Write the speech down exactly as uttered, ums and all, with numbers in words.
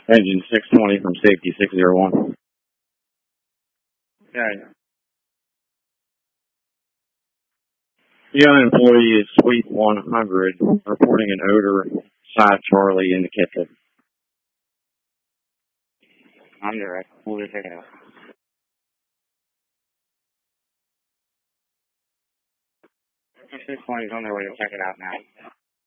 Engine six twenty from safety six zero one. Yeah. The other employee is Suite one hundred, reporting an odor, side Charlie in the kitchen. I'm direct. We'll just check it out. six twenty is on their way to check it out now.